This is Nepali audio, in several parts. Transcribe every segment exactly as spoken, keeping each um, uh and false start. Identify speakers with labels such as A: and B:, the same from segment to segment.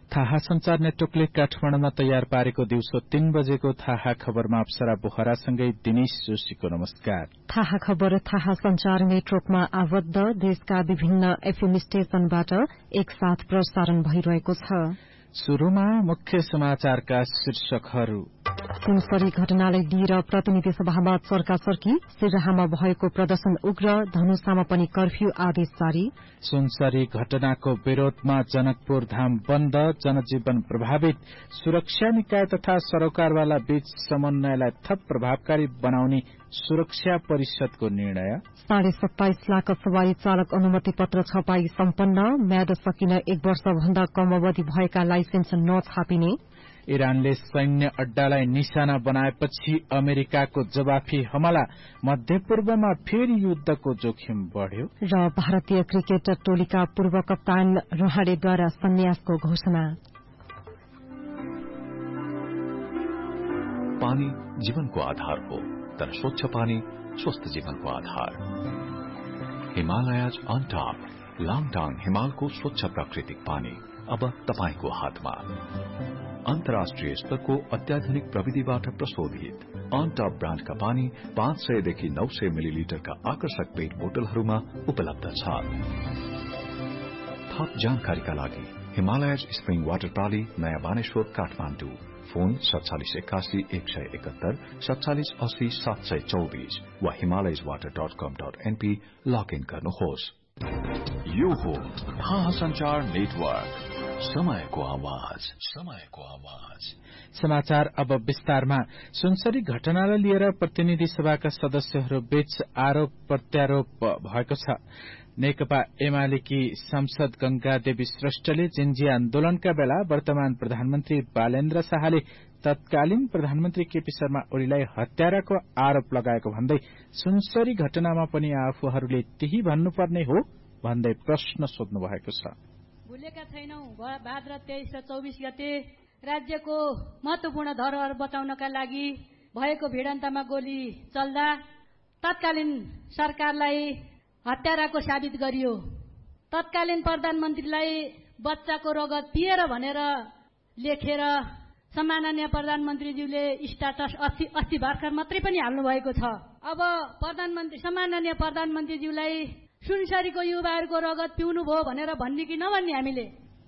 A: थाहा संचार नेटवर्कले काठमाडौँमा तयार पारेको दिउँसो तीन बजेको थाहा खबरमा अप्सरा बोहरासँगै दिनेश जोशीको नमस्कार।
B: थाहा खबर थाहा संचार नेटवर्कमा आबद्ध देशका विभिन्न एफएम स्टेशनबाट एकसाथ प्रसारण भइरहेको छ।
A: शुरूमा मुख्य समाचारका शीर्षकहरू।
B: सुनसरी घटनालाई लिएर प्रतिनिधि सभामा चर्काचर्की, सिराहामा भएको प्रदर्शन उग्र, धनुषामा पनि कर्फ्यू आदेश जारी।
A: सुनसरी घटनाको विरोधमा जनकपुर धाम बन्द, जनजीवन प्रभावित, सुरक्षा निकाय तथा सरोकारवाला बीच समन्वयलाई थप प्रभावकारी बनाउने सुरक्षा परिषदको निर्णय।
B: साढे सत्ताइस लाख सवारी चालक अनुमति पत्र छपाई सम्पन्न, म्याद सकिन एक वर्ष भन्दा कम अवधि भएका लाइसेन्स नछापिने।
A: इरानले सैन्य अड्डालाई निशाना बनाएपछि अमेरिकाको जवाफी हमला, मध्यपूर्वमा फेरि युद्धको जोखिम बढ़्यो।
B: र भारतीय क्रिकेट टोलीका पूर्व कप्तान रहाडेद्वारा सन्यासको घोषणा।
C: पानी जीवनको आधार हो, तर स्वच्छ पानी स्वस्थ जीवनको आधार। हिमालयज अन टप, लाङटाङ हिमालको स्वच्छ प्राकृतिक पानी अब तपाईको हातमा। अन्तर्राष्ट्रिय स्तरको अत्याधुनिक प्रविधिबाट प्रशोधित अन टप ब्रान्डका पानी पाँच सयदेखि नौ सय मिलिलिटरका आकर्षक पेट बोतलहरूमा उपलब्ध छ। थप जानकारीका लागि हिमालयज स्प्रिङ वाटर प्रणाली, नयाँ बानेश्वर, काठमाडौँ। फोन सत्तालिस एकासी एक सय एकहत्तर, सत्तालिस अस्सी सात सय चौबीस वा हिमालयज वाटर डट कम डट एनपी लगइन गर्नुहोस्। यो हो थाहा संचार नेटवर्क, समयको आवाज, समयको आवाज।
A: समाचार अब विस्तारमा। सुनसरी घटनालाई लिएर प्रतिनिधि सभाका सदस्यहरू बीच आरोप प्रत्यारोप भएको छ। नेकपा एमालेकी सांसद गंगा देवी श्रेष्ठले जिन्जी आन्दोलनका बेला वर्तमान प्रधानमन्त्री बालेन्द्र शाहले तत्कालीन प्रधानमन्त्री केपी शर्मा ओलीलाई हत्याराको आरोप लगाएको भन्दै सुनसरी घटनामा पनि आफूहरूले त्यही भन्नुपर्ने हो भन्दै प्रश्न सोध्नु भएको छ।
D: भुलेका छैनौं, भाद्र तेइस र चौबिस गते राज्यको महत्वपूर्ण धरोहर बचाउनका लागि भएको भिडन्तमा गोली चल्दा तत्कालीन सरकारलाई हत्याराको साबित गरियो। तत्कालीन प्रधानमन्त्रीलाई बच्चाको रगत पिएर भनेर लेखेर सम्माननीय प्रधानमन्त्रीज्यूले स्ट्याटस अस्ति अस्ति भर्खर मात्रै पनि हाल्नु भएको छ। अब प्रधानमन्त्री सम्माननीय प्रधानमन्त्रीज्यूलाई सुनसरीको युवाहरूको रगत पिउनु भयो भनेर भन्ने कि नभन्ने हामीले।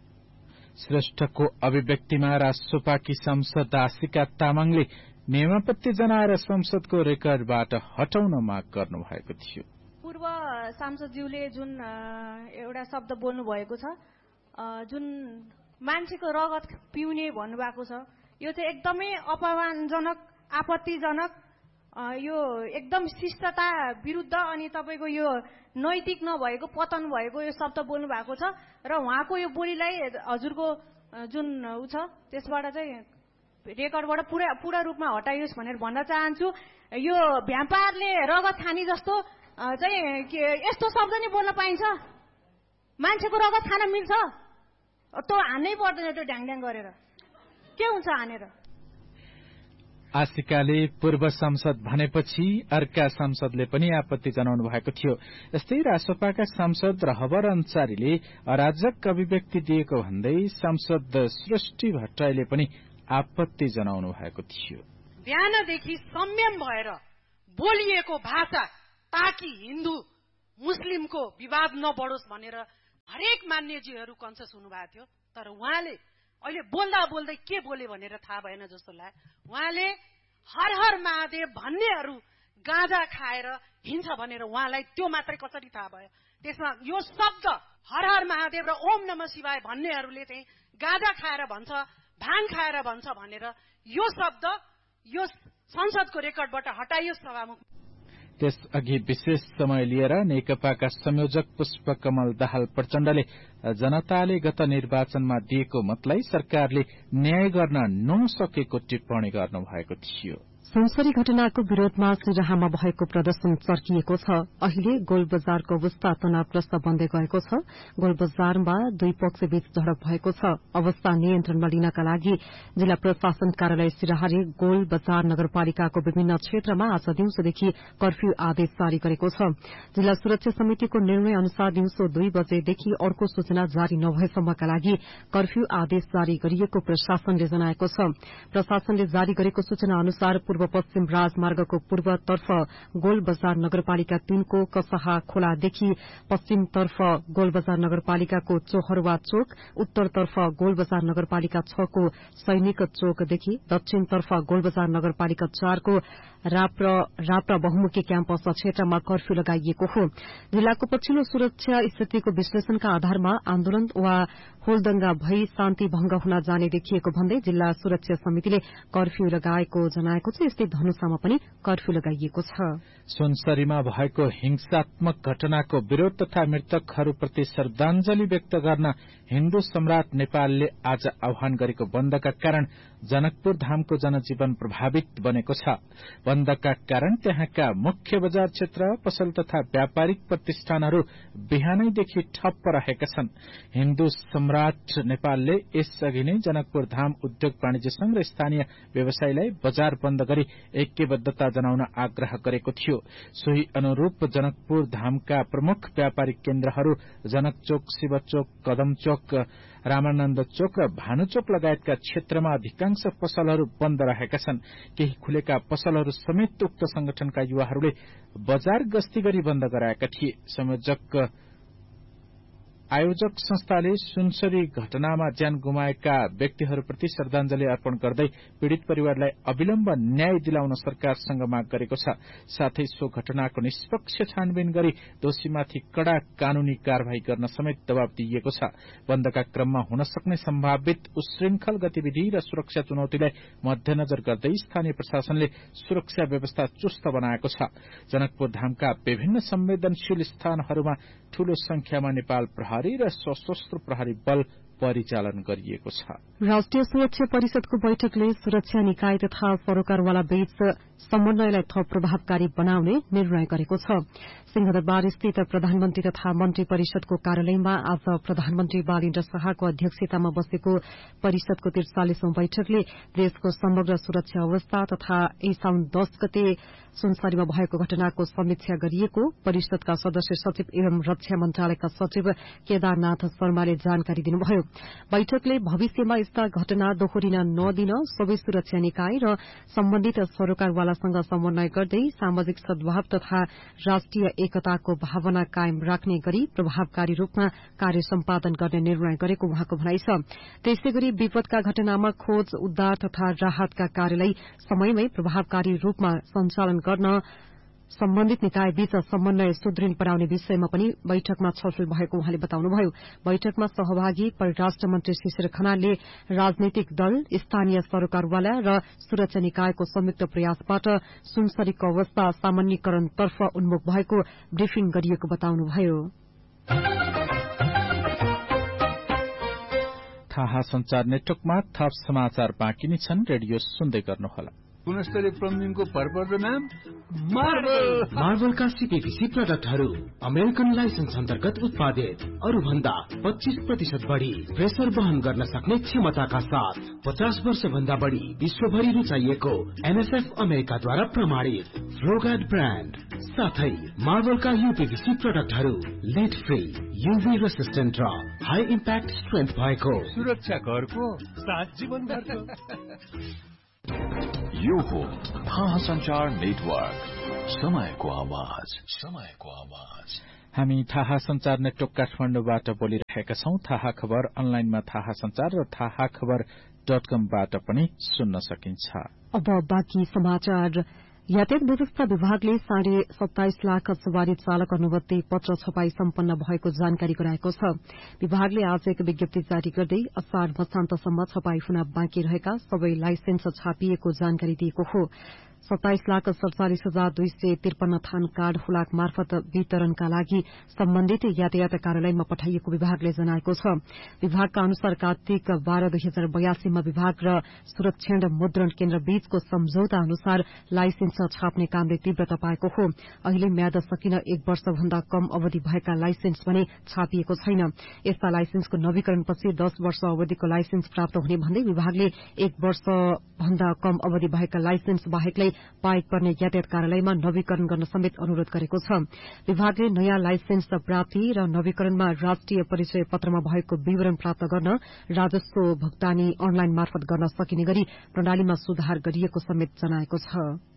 A: श्रेष्ठको अभिव्यक्तिमा राष्ट्रपाकी सांसद आशिका तामाङले नियमापत्ति जनाएर संसदको रेकर्डबाट हटाउन माग गर्नु भएको थियो।
E: पूर्व सांसदज्यूले जुन एउटा शब्द बोल्नु भएको छ, जुन मान्छेको रगत पिउने भन्नुभएको छ, यो चाहिँ एकदमै अपमानजनक, आपत्तिजनक, यो एकदम शिष्टता विरुद्ध अनि तपाईको यो नैतिक नभएको, पतन भएको यो शब्द बोल्नु भएको छ। र उहाँको यो बोलीलाई हजुरको जुन उ छ त्यसबाट चाहिँ रेकर्डबाट पुरा पूरा रूपमा हटाइयोस् भनेर भन्न चाहन्छु। यो भ्याम्पायरले रगत खानी जस्तो चाहिँ यस्तो शब्द नि बोल्न पाइन्छ? मान्छेको रगत खान मिल्छ? त्यो हान्नै पर्दैन, त्यो ढ्याङढ्याङ गरेर के हुन्छ हानेर।
A: आशिकाले पूर्व सांसद भनेपछि अर्का सांसदले पनि आपत्ति जनाउनु भएको थियो। यस्तै रासपाका सांसद रहबर अन्सारीले अराजक अभिव्यक्ति दिएको भन्दै सांसद सृष्टि भट्टराईले पनि आपत्ति जनाउनु भएको थियो।
F: बिहानदेखि संयम भएर बोलिएको भाषा ताकि हिन्दू मुस्लिमको विवाद नबढोस् भनेर हरेक मान्यजीहरू कन्सियस हुनुभएको थियो। तर उहाँले अहिले बोल्दा बोल्दै के बोले भनेर थाहा भएन जस्तो लाग्यो। उहाँले हर हर महादेव भन्नेहरू गाँजा खाएर हिँड्छ भनेर उहाँलाई त्यो मात्रै कसरी थाहा भयो? त्यसमा यो शब्द हर हर महादेव र ओम नमः शिवाय भन्नेहरूले चाहिँ गाँजा खाएर भन्छ, भाङ खाएर भन्छ भनेर यो शब्द यो संसदको रेकर्डबाट हटाइयोस् सभामुख।
A: त्यसअघि विशेष समय लिएर नेकपाका संयोजक पुष्पकमल दाहाल प्रचण्डले जनताले गत निर्वाचनमा दिएको मतलाई सरकारले न्याय गर्न नसकेको टिप्पणी गर्नु भएको थियो।
B: सुनसरी घटनाको विरोधमा सिराहामा भएको प्रदर्शन चर्किएको छ। अहिले गोल बजारको अवस्था तनावग्रस्त बन्दै गएको छ। गोल बजारमा दुई पक्षबीच झडप भएको छ। अवस्था नियन्त्रणमा लिनका लागि जिल्ला प्रशासन कार्यालय सिराहाले गोल बजार नगरपालिकाको विभिन्न क्षेत्रमा आज दिउँसोदेखि कर्फ्यू आदेश जारी गरेको छ। जिल्ला सुरक्षा समितिको निर्णय अनुसार दिउँसो दुई बजेदेखि अर्को सूचना जारी नभएसम्मका लागि कर्फ्यू आदेश जारी गरिएको प्रशासनले जनाएको छ। प्रशासनले जारी गरेको सूचना अनुसार पूर्व पश्चिम राजमार्गको पूर्वतर्फ गोल बजार नगरपालिका तीनको कसाहा खोलादेखि पश्चिमतर्फ गोल बजार नगरपालिकाको चोहरवा चोक, उत्तरतर्फ गोल बजार नगरपालिका छ को सैनिक चोकदेखि दक्षिणतर्फ गोल बजार नगरपालिका चारको राप्रा बहुमुखी क्याम्पस क्षेत्रमा कर्फ्यू लगाइएको हो। जिल्लाको पछिल्लो सुरक्षा स्थितिको विश्लेषणका आधारमा आन्दोलन वा होलदंगा भई शान्ति भंग हुन जाने देखिएको भन्दै जिल्ला सुरक्षा समितिले कर्फ्यू लगाएको जनाएको छ। यस्तै धनुषामा पनि कर्फ्यू लगाइएको छ।
A: सुनसरीमा भएको हिंसात्मक घटनाको विरोध तथा मृतकहरूप्रति श्रद्धांजलि व्यक्त गर्न हिन्दू सम्राट नेपालले आज आह्वान गरेको बन्दका कारण जनकपुर धामको जनजीवन प्रभावित बनेको छ। बन्दका कारण त्यहाँका मुख्य बजार क्षेत्र, पसल तथा व्यापारिक प्रतिष्ठानहरू बिहानैदेखि ठप्प रहेका छन्। हिन्दू सम्राट नेपालले यसअघि नै जनकपुर धाम उद्योग वाणिज्य संघ र स्थानीय व्यवसायीलाई बजार बन्द गरी ऐक्यबद्धता जनाउन आग्रह गरेको थियो। सोही अनुरूप जनकपुर धामका प्रमुख व्यापारिक केन्द्रहरू जनकचोक, शिवचोक, कदमचोक, रामानन्द चोक र भानुचोक लगायतका क्षेत्रमा अधिकांश पसलहरू बन्द रहेका छन्। केही खुलेका पसलहरू समेत उक्त संगठनका युवाहरूले बजार गस्ती गरी बन्द गराएका थिए। संयोजक आयोजक संस्थाले सुनसरी घटनामा ज्यान गुमाएका व्यक्तिहरूप्रति श्रद्धांजलि अर्पण गर्दै पीड़ित परिवारलाई अविलम्ब न्याय दिलाउन सरकारसँग माग गरेको छ। साथै सो घटनाको निष्पक्ष छानबिन गरी दोषीमाथि कड़ा कानूनी कार्यवाही गर्न समेत दबाव दिइएको छ। बन्दका क्रममा हुन सक्ने सम्भावित उश्रृंखल गतिविधि र सुरक्षा चुनौतीलाई मध्यनजर गर्दै स्थानीय प्रशासनले सुरक्षा व्यवस्था चुस्त बनाएको छ। जनकपुर धामका विभिन्न संवेदनशील स्थानहरूमा ठूलो संख्यामा नेपाल प्रहरी र सशस्त्र प्रहरी बल परिचालन गरिएको छ।
B: राष्ट्रिय सुरक्षा परिषदको बैठकले सुरक्षा निकाय तथा सरोकारवाला बीच समन्वयलाई थप प्रभावकारी बनाउने निर्णय गरेको छ। सिंहदरबार स्थित प्रधानमन्त्री तथा मन्त्री परिषदको कार्यालयमा आज प्रधानमन्त्री बालेन्द्र शाहको अध्यक्षतामा बसेको परिषदको त्रिचालिसौं बैठकले देशको समग्र सुरक्षा अवस्था तथा साउन दस गते सुनसरीमा भएको घटनाको समीक्षा गरिएको परिषदका सदस्य सचिव एवं रक्षा मन्त्रालयका सचिव केदारनाथ शर्माले जानकारी दिनुभयो। बैठकले भविष्यमा यस्ता घटना दोहोरिन नदिन सबै सुरक्षा निकाय र सम्बन्धित सरोकारवालासँग समन्वय गर्दै सामाजिक सद्भाव तथा राष्ट्रिय एकताको भावना कायम राख्ने गरी प्रभावकारी रूपमा कार्य सम्पादन गर्ने निर्णय गरेको उहाँको भनाइ छ। त्यसैगरी विपदका घटनामा खोज, उद्धार तथा राहतका कार्यलाई समयमै प्रभावकारी रूपमा सञ्चालन गर्न सम्बन्धित निकाय बीच समन्वय सुदृढ़ बनाउने विषयमा पनि बैठकमा छलफल भएको उहाँले बताउनुभयो। बैठकमा सहभागी परराष्ट्र मन्त्री शिशिर खनालले राजनैतिक दल, स्थानीय सरोकारवाला र सुरक्षा निकायको संयुक्त प्रयासबाट सुनसरीको अवस्था सामान्यकरणतर्फ उन्मुख भएको ब्रिफिङ गरिएको बताउनुभयो।
A: थाहा संचार नेटवर्कमा थप समाचार बाँकी नै छन्। रेडियो सुन्दै गर्नुहोला।
G: गुणस्तरीय प्लम्बिङको भरपर्दो नाम मार्बल।
H: मार्बलका सीपीवीसी प्रोडक्टहरू अमेरिकन लाइसेन्स अन्तर्गत उत्पादित, अरू भन्दा पच्चीस प्रतिशत बढ़ी प्रेसर वहन गर्न सक्ने क्षमताका साथ पचास वर्ष भन्दा बढ़ी विश्वभरि रुचाइएको एनएसएफ अमेरिकाद्वारा प्रमाणित फ्लोगार्ड ब्रान्ड साथै मार्बलका यूपीवीसी प्रोडक्टहरू लिड फ्री, यूभी रेसिस्टेन्ट र हाई इम्प्याक्ट स्ट्रेन्थ भएको
G: सुरक्षा घरको साथ जीवन घरको।
C: यो हो थाहा संचार नेटवर्क, समयको आवाज, समयको आवाज।
A: हामी थाहा संचार नेटवर्क काठमाडौँबाट बोलिरहेका छौं। थाहा खबर अनलाइनमा थाहा संचार र थाहा खबर डट कमबाट पनि सुन्न सकिन्छ।
B: अब बाँकी समाचार। यातायात व्यवस्था विभागले साढे सत्ताइस लाख सवारी चालक अनुमति पत्र छपाई सम्पन्न भएको जानकारी गराएको छ। विभागले आज एक विज्ञप्ति जारी गर्दै असार मसान्तसम्म छपाई हुन बाँकी रहेका सबै लाइसेन्स छापिएको जानकारी दिएको हो। सत्ताइस लाख सड़चालिस हजार दुई सय त्रिपन्न थान कार्ड हुलाक मार्फत वितरणका लागि सम्बन्धित यातायात कार्यालयमा पठाइएको विभागले जनाएको छ। विभागका अनुसार कार्तिक बाह्र दुई हजार बयासीमा विभाग र सुरक्षण मुद्रण केन्द्र बीचको सम्झौता अनुसार लाइसेन्स छाप्ने कामले तीव्रता पाएको हो। अहिले म्याद सकिन एक वर्षभन्दा कम अवधि भएका लाइसेन्स भने छापिएको छैन। यस्ता लाइसेन्सको नवीकरणपछि दश वर्ष अवधिको लाइसेन्स प्राप्त हुने भन्दै विभागले एक वर्ष भन्दा कम अवधि भएका लाइसेन्स बाहेकलाई पाइक पर्ने यातायात कार्यालयमा नवीकरण गर्न समेत अनुरोध गरेको छ। विभागले नयाँ लाइसेन्स प्राप्ति र नवीकरणमा राष्ट्रिय परिचय पत्रमा भएको विवरण प्राप्त गर्न राजस्व भुक्तानी अनलाइन मार्फत गर्न सकिने गरी प्रणालीमा सुधार गरिएको समेत जनाएको छ।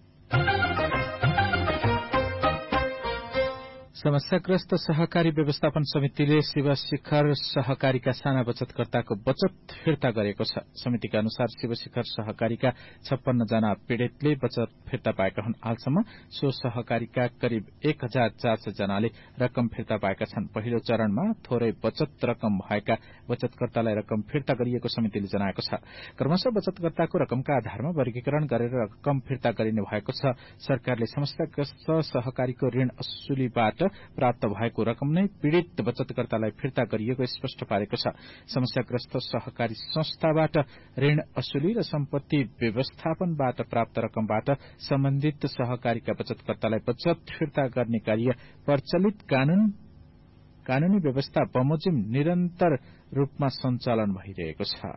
A: समस्याग्रस्त सहकारी व्यवस्थापन समितिले शिव शिखर सहकारीका साना बचतकर्ताको बचत फिर्ता गरेको छ। समितिका अनुसार शिव शिखर सहकारीका छप्पन्न जना पीड़ितले बचत फिर्ता पाएका हुन्। हालसम्म सो सहकारीका करिब एक हजार चार सय जनाले रकम फिर्ता पाएका छन्। पहिलो चरणमा थोरै बचत रकम भएका बचतकर्तालाई रकम फिर्ता गरिएको समितिले जनाएको छ। क्रमशः बचतकर्ताको रकमका आधारमा वर्गीकरण गरेर रकम फिर्ता गरिने भएको छ। सरकारले समस्याग्रस्त सहकारीको ऋण असुलीबाट प्राप्त भएको रकम नै पीड़ित बचतकर्तालाई फिर्ता गरिएको स्पष्ट पारेको छ। समस्याग्रस्त सहकारी संस्थाबाट ऋण असुली र सम्पत्ति व्यवस्थापनबाट प्राप्त रकमबाट सम्बन्धित सहकारीका बचतकर्तालाई बचत फिर्ता गर्ने कार्य प्रचलित कानून कानूनी व्यवस्था बमोजिम निरन्तर रूपमा सञ्चालन भइरहेको छ।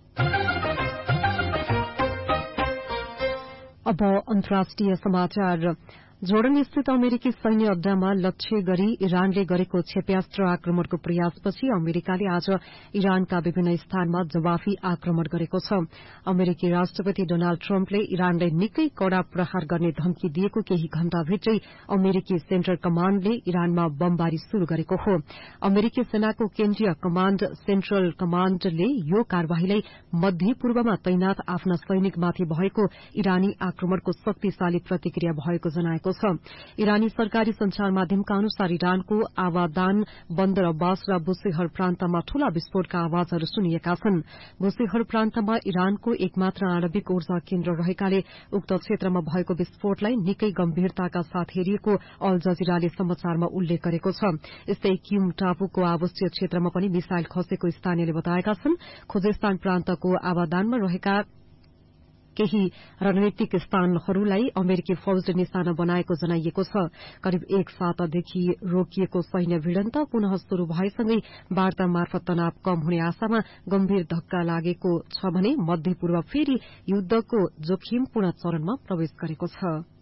B: अब अन्तर्राष्ट्रिय समाचार। जोर्डन स्थित अमेरिकी सैन्य अड्डामा लक्ष्य गरी इरानले गरेको क्षेप्यास्त्र आक्रमणको प्रयासपछि अमेरिकाले आज इरानका विभिन्न स्थानमा जवाफी आक्रमण गरेको छ। अमेरिकी राष्ट्रपति डोनाल्ड ट्रम्पले इरानलाई निकै कड़ा प्रहार गर्ने धम्की दिएको केही घण्टाभित्रै अमेरिकी सेन्ट्रल कमाण्डले इरानमा बमबारी शुरू गरेको हो। अमेरिकी सेनाको केन्द्रीय कमाण्ड सेन्ट्रल कमाण्डले यो कार्यवाहीलाई मध्य पूर्वमा तैनात आफ्ना सैनिकमाथि भएको इरानी आक्रमणको शक्तिशाली प्रतिक्रिया भएको जनाएको छ। इरानी सरकारी संचार माध्यमका अनुसार इरानको आवादान बन्दर अब्बास र बुसेहर प्रान्तमा ठूला विस्फोटका आवाजहरू सुनिएका छन्। बुसेहर प्रान्तमा इरानको एकमात्र आणविक ऊर्जा केन्द्र रहेकाले उक्त क्षेत्रमा भएको विस्फोटलाई निकै गम्भीरताका साथ हेरिएको अल जजिराले समाचारमा उल्लेख गरेको छ। यस्तै क्युम टापुको आवासीय क्षेत्रमा पनि मिसाइल खसेको स्थानीयले बताएका छन्। खोजेस्तान प्रान्तको आवादानमा रहेका केही रणनीतिक स्थानहरूलाई अमेरिकी फौजले निशाना बनाएको जनाइएको छ। करिब एक सातादेखि रोकिएको सैन्य भिडन्त पुनः शुरू भएसँगै वार्ता मार्फत तनाव कम हुने आशामा गम्भीर धक्का लागेको छ भने मध्य पूर्व फेरि युद्धको जोखिम पूर्ण चरणमा प्रवेश गरेको छ।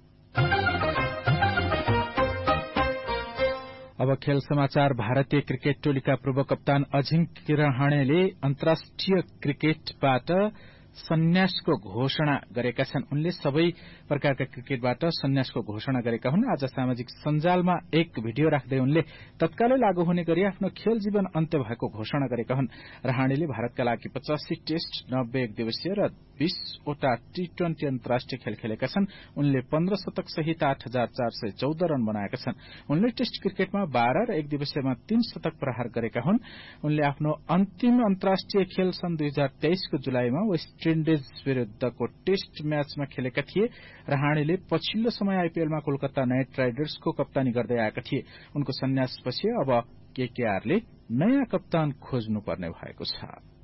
A: अब खेल समाचार। भारतीय क्रिकेट टोलीका पूर्व कप्तान अजिंक्य रहाणेले अन्तर्राष्ट्रिय क्रिकेटबाट सन्यासको घोषणा गरेका छन्। उनले सबै प्रकारका क्रिकेटबाट सन्यासको घोषणा गरेका हुन्। आज सामाजिक सञ्जालमा एक भिडियो राख्दै उनले तत्कालै लागू हुने गरी आफ्नो खेल जीवन अन्त्य भएको घोषणा गरेका हुन्। रहाणेले भारतका लागि पचासी टेस्ट, नब्बे एक दिवसीय र बीसवटा टी ट्वेन्टी अन्तर्राष्ट्रिय खेल खेलेका छन्। उनले पन्ध्र शतक सहित आठ हजार चार सय चौध रन बनाएका छन्। उनले टेस्ट क्रिकेटमा बाह्र र एक दिवसीयमा तीन शतक प्रहार गरेका हुन्। उनले आफ्नो अन्तिम अन्तर्राष्ट्रिय खेल सन् दुई हजार तेइसको जुलाईमा वेस्ट इन्डिज विरूद्धको टेस्ट म्याचमा खेलेका थिए। रहाणेले पछिल्लो समय आईपीएलमा कोलकाता नाइट राइडर्सको कप्तानी गर्दै आएका थिए। उनको सन्यासपछि अब केकेआरले नयाँ कप्तान खोज्नुपर्ने भएको छ।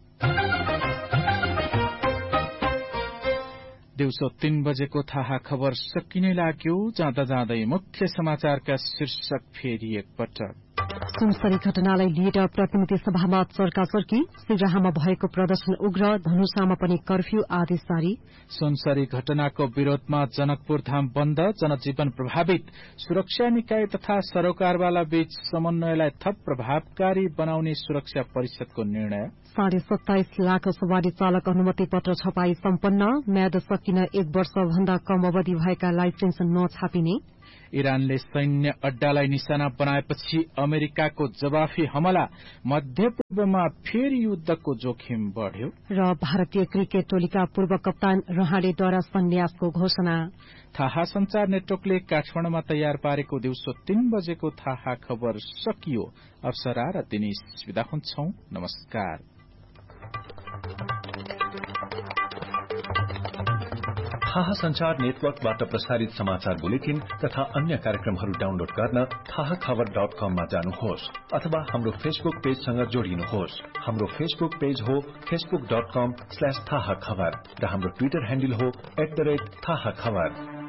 A: दिउँसो तीन बजेको थाहा खबर सकिने लाग्यो। जाँदा जाँदै मुख्य समाचारका शीर्षक फेरि एकपटक।
B: सुनसरी घटनालाई लिएर प्रतिनिधि सभामा चर्काचर्की। सिराहामा भएको प्रदर्शन उग्र, धनुषामा पनि कर्फ्यू आदेश जारी।
A: सुनसरी घटनाको विरोधमा जनकपुर धाम बन्द, जनजीवन प्रभावित। सुरक्षा निकाय तथा सरोकारवाला बीच समन्वयलाई थप प्रभावकारी बनाउने सुरक्षा परिषदको निर्णय।
B: साढे सत्ताइस लाख सवारी चालक अनुमति पत्र छपाई सम्पन्न। म्याद सकिन एक वर्ष भन्दा कम अवधि भएका लाइसेन्स नछापिने।
A: इरानले सैन्य अड्डालाई निशाना बनाएपछि अमेरिकाको जवाफी हमला। मध्य पूर्वमा फेरि युद्धको जोखिम बढ़्यो।
B: र भारतीय क्रिकेट टोलीका पूर्व कप्तान रहाणेद्वारा सन्यासको घोषणा।
A: थाहा संचार नेटवर्कले काठमाडौँमा तयार पारेको दिउँसो तीन बजेको थाहा खबर सकियो। अप्सरा र दिनेश विदा हुन्छौं। नमस्कार।
C: थाहा संचार नेटवर्कबाट प्रसारित समाचार बुलेटिन तथा अन्य कार्यक्रमहरू डाउनलोड गर्न थाहा खबर डट कममा जानुहोस् अथवा हाम्रो फेसबुक पेजसँग जोडिनुहोस्। हाम्रो फेसबुक पेज हो फेसबुक डट कम स्ल्याश थाहा खबर र हाम्रो ट्विटर ह्यान्डल हो एट द रेट थाहा खबर।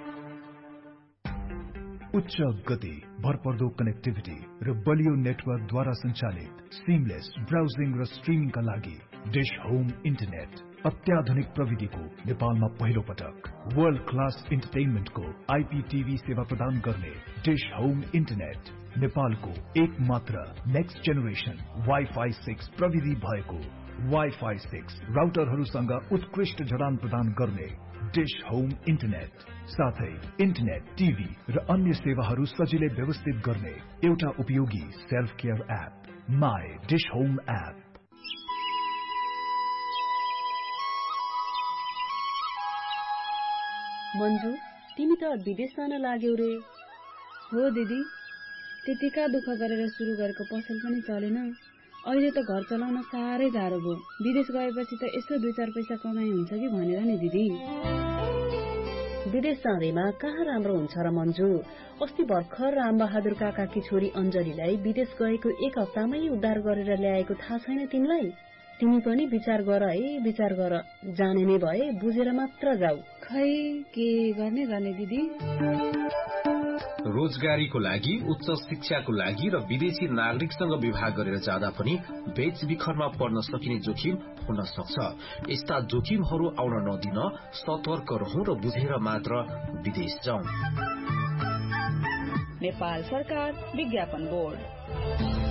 I: उच्च गति, भरपर्दो कनेक्टिभिटी र बलियो नेटवर्कद्वारा सञ्चालित सिमलेस ब्राउजिङ र स्ट्रिमिङका लागि डिश होम इन्टरनेट अत्याधुनिक प्रविधिको नेपालमा पहिलो पटक वर्ल्ड क्लास इन्टरटेनमेन्टको आइपीटीभी सेवा प्रदान गर्ने डिश होम इन्टरनेट नेपालको एक मात्र नेक्स्ट जेनेरेसन वाइफाई सिक्स प्रविधि भएको वाइफाई सिक्स राउटरहरूसँग उत्कृष्ट जडान प्रदान गर्ने डिश होम इन्टरनेट साथै इन्टरनेट, टिभी र अन्य सेवाहरू सजिलै व्यवस्थित गर्ने एउटा उपयोगी self care app my dish home app.
J: Manju, तिमी त विदेश जान लाग्यौ रे?
K: हो दिदी, त्यतिका दुःख गरेर सुरु गरेको पसल पनि चलेन। अहिले त घर चलाउन साह्रै गाह्रो भयो। विदेश गएपछि त यसो दुई चार पैसा कमाइ हुन्छ कि भनेर नि दिदी।
J: विदेश जाँदैमा कहाँ राम्रो हुन्छ र मन्जु? अस्ति भर्खर रामबहादुर काकाकी छोरी अञ्जलीलाई विदेश गएको एक हप्तामै उद्धार गरेर ल्याएको थाहा छैन तिमीलाई? तिमी पनि विचार गर है, विचार गर। जाने नै भए बुझेर मात्र जाऊ।
K: खै के गर्ने गर्ने दिदी?
H: रोजगारीको लागि, उच्च शिक्षाको लागि र विदेशी नागरिकसँग विवाह गरेर जाँदा पनि बेचबिखनमा पर्न सकिने जोखिम हुन सक्छ। यस्ता जोखिमहरू आउन नदिन सतर्क रहौं र बुझेर मात्र विदेश जाउँ।
K: नेपाल सरकार विज्ञापन बोर्ड।